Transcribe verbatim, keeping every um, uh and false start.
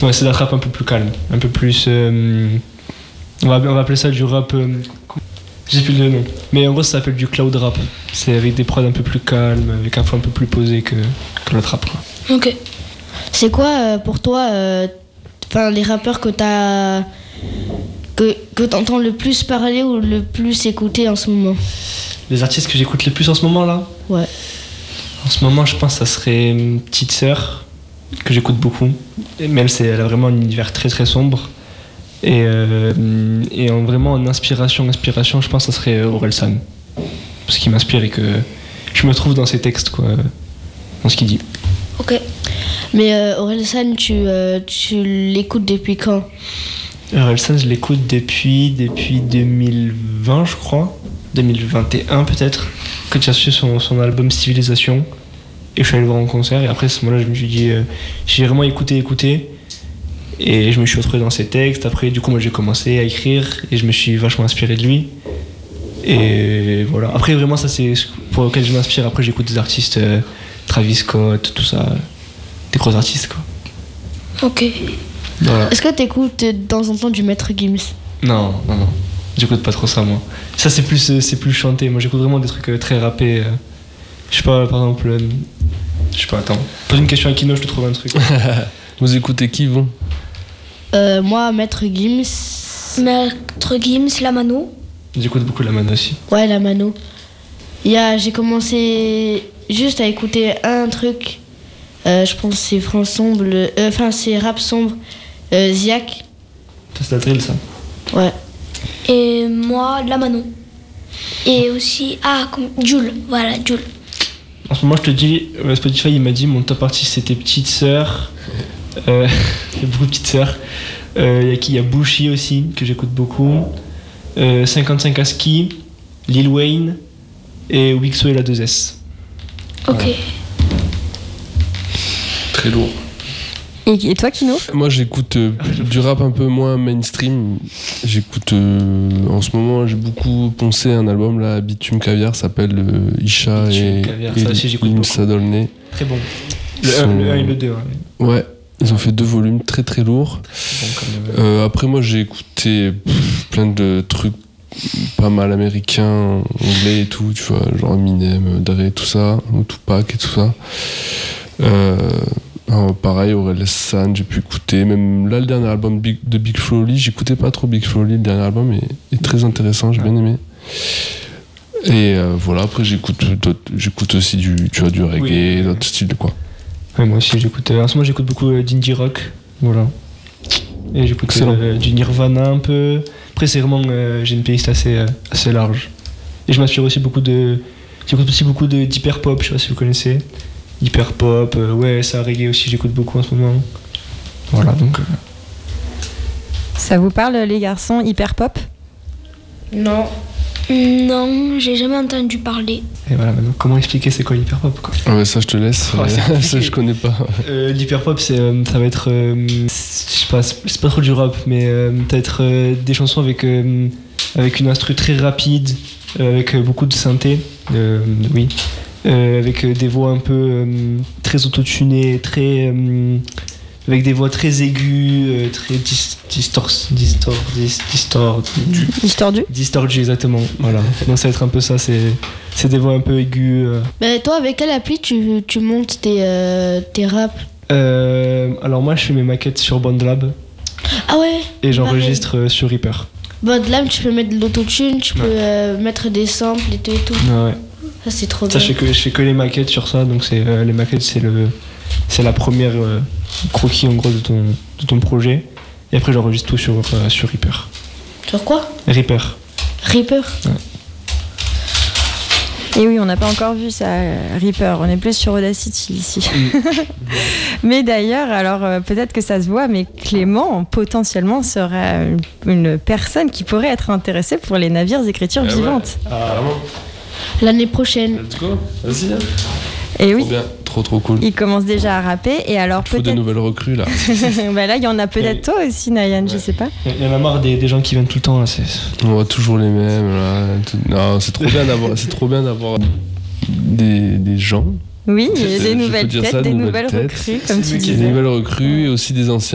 Ouais, c'est de la trap un peu plus calme, un peu plus. Euh, on, va, on va appeler ça du rap. Euh, j'ai plus le nom. Mais en gros, ça s'appelle du cloud rap. C'est avec des prods un peu plus calmes, avec un flow un peu plus posé que, que la trap. Quoi. Ok. C'est quoi euh, pour toi, euh, les rappeurs que t'as. que, que t'entends le plus parler ou le plus écouter en ce moment? Les artistes que j'écoute le plus en ce moment là? Ouais. En ce moment, je pense que ça serait Petite Sœur, que j'écoute beaucoup. Mais elle, c'est, elle a vraiment un univers très très sombre. Et, euh, et en, vraiment en inspiration, inspiration, je pense que ça serait Orelsan. Parce qu'il m'inspire et que je me trouve dans ses textes, quoi, dans ce qu'il dit. Ok. Mais euh, Orelsan, tu, euh, tu l'écoutes depuis quand? Orelsan, je l'écoute depuis, depuis deux mille vingt, je crois. deux mille vingt et un peut-être. Quand j'ai reçu son, son album Civilisation. Et je suis allé le voir en concert. Et après, à ce moment-là, je me suis dit... Euh, j'ai vraiment écouté, écouté. Et je me suis retrouvé dans ses textes. Après, du coup, moi, j'ai commencé à écrire. Et je me suis vachement inspiré de lui. Et voilà. Après, vraiment, ça, c'est pour lequel je m'inspire. Après, j'écoute des artistes... Euh, Travis Scott, tout ça. Des gros artistes, quoi. Ok. Voilà. Est-ce que t'écoutes de temps en temps du Maître Gims? Non, non, non. J'écoute pas trop ça, moi. Ça, c'est plus, c'est plus chanté. Moi, j'écoute vraiment des trucs très rappés. Je sais pas, par exemple... Euh, je sais pas, attends. Pose une question à Kino, je te trouve un truc. Vous écoutez qui, vous? euh, Moi, Maître Gims. Maître Gims, La Mano. J'écoute beaucoup La Mano aussi. Ouais, La Mano. Il y a, j'ai commencé juste à écouter un truc. Euh, je pense que c'est France Sombre. Enfin, euh, c'est Rap Sombre. Euh, Ziak. Ça, c'est la drill, ça. Ouais. Et moi, La Mano. Et aussi, ah, comme Jules. Voilà, Jules. En ce moment, je te dis, Spotify, il m'a dit mon top artiste c'était Petite Sœur. Euh, il y a beaucoup de petites sœurs. Euh, il y a qui? Il y a Bushi aussi, que j'écoute beaucoup. Euh, cinquante-cinq ASCII, Lil Wayne et Wixo et la deux S. Ok. Voilà. Très lourd. Et, et toi, Kino? Moi, j'écoute euh, du rap un peu moins mainstream. J'écoute... Euh, en ce moment, j'ai beaucoup poncé un album, là, Bitume Caviar, s'appelle euh, Isha Bitume et, Caviar, et ça aussi, j'écoute Limsa Dolné. Très bon. Le, Sont... un, le un et le deux. Ouais. ouais, ils ont fait deux volumes très très lourds. Bon, comme le... euh, après, moi, j'ai écouté pff, plein de trucs pas mal américains, anglais et tout, tu vois, genre Eminem, Dre, tout ça, ou Tupac et tout ça. Euh... Alors, pareil, Orelsan, j'ai pu écouter. Même là, le dernier album Big, de Big Flo Oli, j'écoutais pas trop Big Flo Oli, le dernier album est, est très intéressant, j'ai bien aimé. Et euh, voilà, après, j'écoute, j'écoute aussi du, tu vois, du reggae, oui, d'autres styles, quoi. Ouais, moi aussi, j'écoute. En ce moment, j'écoute beaucoup euh, d'indie rock. Voilà. Et j'écoute euh, du Nirvana un peu. Après, c'est vraiment. Euh, j'ai une playlist assez, euh, assez large. Et je m'inspire aussi beaucoup de. J'écoute aussi beaucoup de, d'hyper pop, je sais pas si vous connaissez. Hyper pop, euh, ouais, ça reggae aussi, j'écoute beaucoup en ce moment. Voilà, donc. Euh... Ça vous parle, les garçons, hyper pop? Non. Non, j'ai jamais entendu parler. Et voilà, maintenant, comment expliquer c'est quoi l'hyper pop, quoi? Ah ouais, ça je te laisse, ouais, euh, ça je connais pas. Euh, l'hyper pop, c'est, euh, ça va être. Euh, je sais pas, c'est pas trop du rap, mais euh, ça va être euh, des chansons avec, euh, avec une instru très rapide, euh, avec euh, beaucoup de synthé. Euh, oui. Euh, avec euh, des voix un peu euh, très autotunées, très, euh, avec des voix très aiguës, euh, très dis, distors, distors, dis, distors, du, distordu distordu, exactement. Voilà. Donc ça va être un peu ça, c'est, c'est des voix un peu aiguës. Euh. Mais toi, avec quelle appli tu, tu montes tes, euh, tes raps? euh, Alors moi, je fais mes maquettes sur BandLab. Ah ouais. Et j'enregistre euh, sur Reaper. BandLab, tu peux mettre de l'autotune, tu ouais. peux euh, mettre des samples et tout et tout. Ah ouais. Ça, c'est trop ça, bien. Je fais que, je fais que les maquettes sur ça, donc c'est, euh, les maquettes, c'est, le, c'est la première euh, croquis en gros de ton, de ton projet. Et après, j'enregistre tout sur, euh, sur Reaper. Sur quoi? Reaper. Reaper ouais. Et oui, on n'a pas encore vu ça, Reaper. On est plus sur Audacity ici. Mm. Mais d'ailleurs, alors euh, peut-être que ça se voit, mais Clément, potentiellement, serait une personne qui pourrait être intéressée pour les navires d'écriture eh vivantes. Ouais. Ah, vraiment? L'année prochaine. Let's go, vas-y. Hein. Et oui. Trop bien, trop trop cool. Il commence déjà à rapper et alors il faut peut-être. des nouvelles recrues là. Bah là, il y en a peut-être toi aussi, Nayan, ouais. Je sais pas. Il y en a marre des, des gens qui viennent tout le temps là. C'est... On voit toujours les mêmes là. Non, c'est trop bien d'avoir, c'est trop bien d'avoir des, des gens. Oui, des nouvelles têtes, ça, des nouvelles, nouvelles têtes. recrues, comme tu disais. Des nouvelles recrues et aussi des anciens.